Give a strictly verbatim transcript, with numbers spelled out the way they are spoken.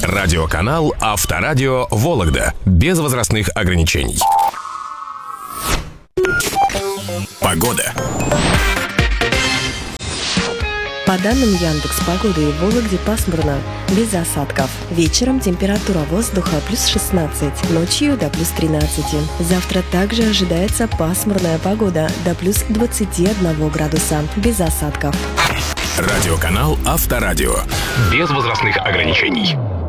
Радиоканал Авторадио Вологда. Без возрастных ограничений. Погода. По данным Яндекс.Погоды, в Вологде пасмурно, без осадков. Вечером температура воздуха плюс шестнадцать, ночью до плюс тринадцати. Завтра также ожидается пасмурная погода до плюс двадцати одного градуса, без осадков. Радиоканал Авторадио. Без возрастных ограничений.